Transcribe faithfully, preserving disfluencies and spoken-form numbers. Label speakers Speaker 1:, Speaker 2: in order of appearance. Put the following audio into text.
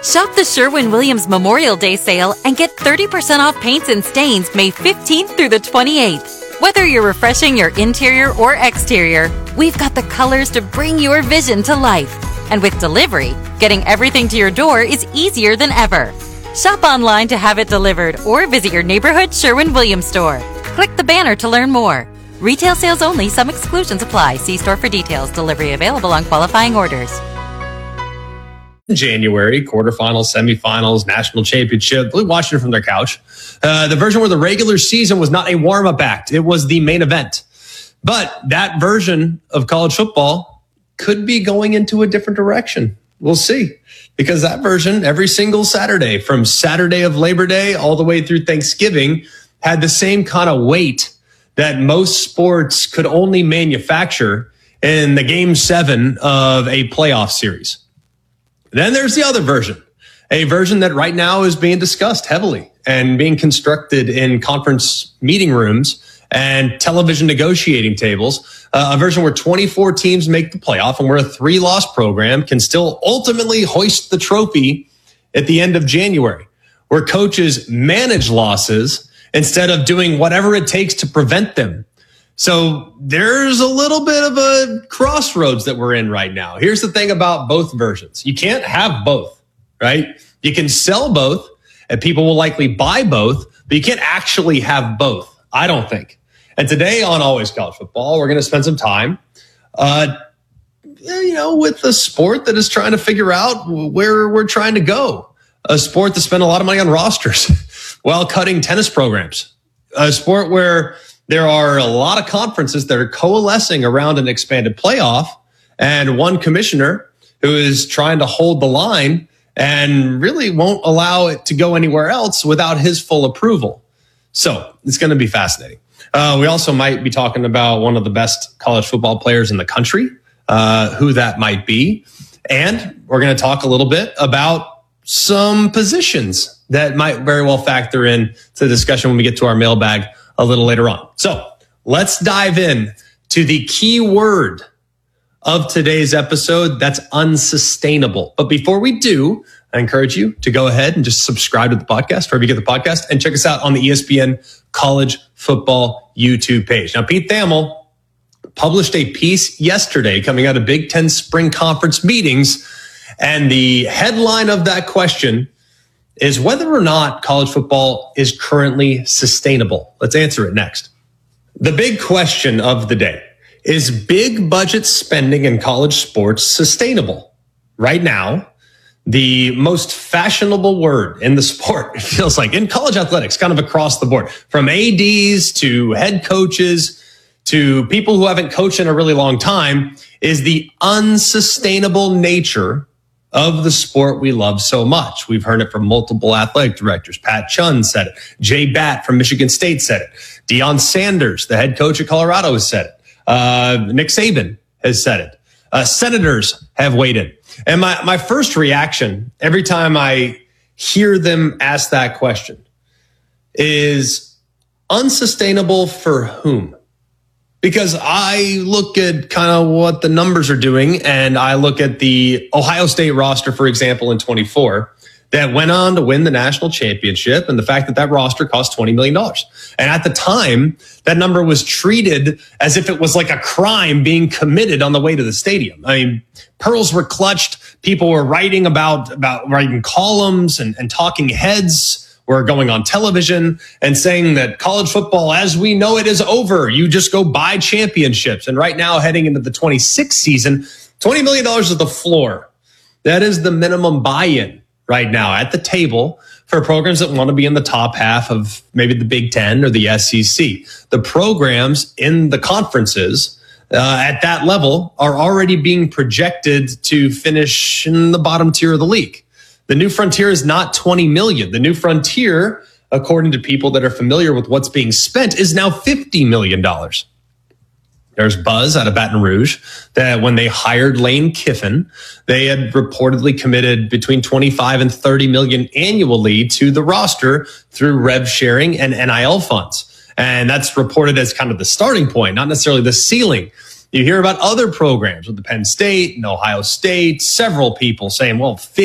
Speaker 1: Shop the Sherwin-Williams Memorial Day sale and get thirty percent off paints and stains May fifteenth through the twenty-eighth. Whether you're refreshing your interior or exterior, we've got the colors to bring your vision to life. And with delivery, getting everything to your door is easier than ever. Shop online to have it delivered or visit your neighborhood Sherwin-Williams store. Click the banner to learn more. Retail sales only. Some exclusions apply. See store for details. Delivery available on qualifying orders.
Speaker 2: January, quarterfinals, semifinals, national championship, watching it from their couch. Uh, the version where the regular season was not a warm-up act. It was the main event. But that version of college football could be going into a different direction. We'll see. Because that version, every single Saturday, from Saturday of Labor Day all the way through Thanksgiving, had the same kind of weight that most sports could only manufacture in the game seven of a playoff series. Then there's the other version, a version that right now is being discussed heavily and being constructed in conference meeting rooms and television negotiating tables, uh, a version where twenty-four teams make the playoff and where a three-loss program can still ultimately hoist the trophy at the end of January, where coaches manage losses instead of doing whatever it takes to prevent them. So there's a little bit of a crossroads that we're in right now. Here's the thing about both versions. You can't have both, right? You can sell both and people will likely buy both, but you can't actually have both, I don't think. And today on Always College Football, we're going to spend some time, uh, you know, with a sport that is trying to figure out where we're trying to go. A sport that spent a lot of money on rosters while cutting tennis programs. A sport where there are a lot of conferences that are coalescing around an expanded playoff and one commissioner who is trying to hold the line and really won't allow it to go anywhere else without his full approval. So it's going to be fascinating. Uh, we also might be talking about one of the best college football players in the country, uh, who that might be. And we're going to talk a little bit about some positions that might very well factor in to the discussion when we get to our mailbag a little later on. So let's dive in to the key word of today's episode. That's unsustainable. But before we do, I encourage you to go ahead and just subscribe to the podcast wherever you get the podcast and check us out on the E S P N College Football YouTube page. Now, Pete Thamel published a piece yesterday coming out of Big Ten Spring Conference meetings. And the headline of that question is whether or not college football is currently sustainable. Let's answer it next. The big question of the day is big budget spending in college sports sustainable? Right now, the most fashionable word in the sport, it feels like, in college athletics, kind of across the board, from A Ds to head coaches to people who haven't coached in a really long time, is the unsustainable nature of the sport we love so much. We've heard it from multiple athletic directors. Pat Chun said it. Jay Batt from Michigan State said it. Deion Sanders, the head coach of Colorado, has said it. Uh, Nick Saban has said it. Uh, senators have weighed in. And my, my first reaction every time I hear them ask that question is unsustainable for whom? Because I look at kind of what the numbers are doing, and I look at the Ohio State roster, for example, in twenty-four, that went on to win the national championship, and the fact that that roster cost twenty million dollars. And at the time, that number was treated as if it was like a crime being committed on the way to the stadium. I mean, pearls were clutched. People were writing about, about writing columns, and, and talking heads were going on television and saying that college football as we know it is over. You just go buy championships. And right now, heading into the twenty-six season, twenty million dollars is the floor. That is the minimum buy-in right now at the table for programs that want to be in the top half of maybe the Big Ten or the S E C. The programs in the conferences uh, at that level are already being projected to finish in the bottom tier of the league. The new frontier is not twenty million. The new frontier, according to people that are familiar with what's being spent, is now fifty million dollars. There's buzz out of Baton Rouge that when they hired Lane Kiffin, they had reportedly committed between twenty-five and thirty million annually to the roster through rev sharing and N I L funds. And that's reported as kind of the starting point, not necessarily the ceiling. You hear about other programs with the Penn State and Ohio State, several people saying, well,